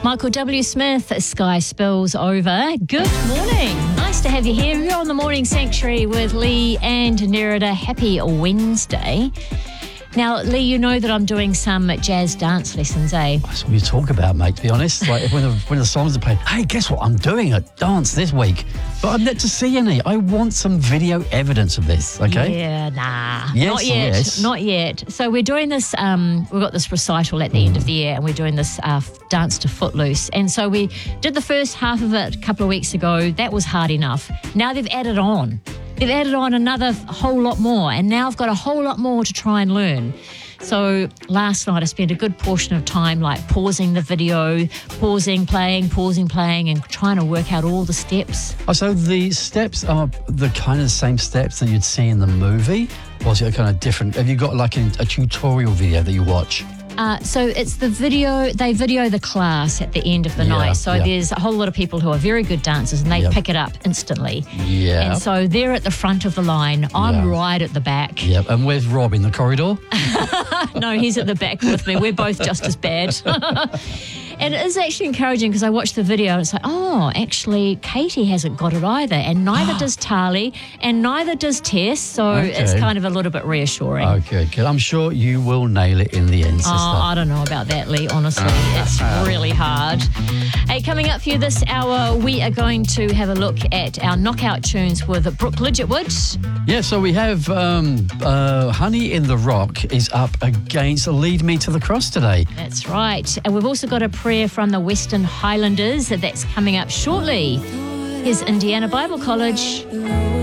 Michael W. Smith, Sky Spills Over. Good morning. Nice to have you here. You're on the Morning Sanctuary with Lee and Nerida. Happy Wednesday. Now, Lee, you know that I'm doing some jazz dance lessons, eh? That's what you talk about, mate, to be honest. Like when the songs are played, hey, guess what? I'm doing a dance this week. But I'm yet to see any. I want some video evidence of this, okay? Yeah, nah. Yes, not yet. yes. Not yet. So we're doing this, we've got this recital at the end of the year, and we're doing this dance to Footloose. And so we did the first half of it a couple of weeks ago. That was hard enough. Now they've added on. They've added on another whole lot more, and now I've got a whole lot more to try and learn. So last night I spent a good portion of time like pausing the video, pausing, playing, and trying to work out all the steps. Oh, so the steps are the kind of same steps that you'd see in the movie? Or is it kind of different? Have you got like a tutorial video that you watch? So it's the video, they video the class at the end of the night. So there's a whole lot of people who are very good dancers and they pick it up instantly. Yeah. And so they're at the front of the line. I'm right at the back. Yep. And where's Rob, in the corridor? No, he's at the back with me. We're both just as bad. And it is actually encouraging because I watched the video and it's like, oh, actually, Katie hasn't got it either. And neither does Tali and neither does Tess. So it's kind of a little bit reassuring. Okay, good. I'm sure you will nail it in the end, sister. Oh, I don't know about that, Lee, honestly. It's really hard. Hey, coming up for you this hour, we are going to have a look at our knockout tunes with Brooke Lidgetwood. Yeah, so we have Honey in the Rock is up against Lead Me to the Cross today. That's right. And we've also got a prayer from the Western Highlanders that's coming up shortly. Here's Indiana Bible College.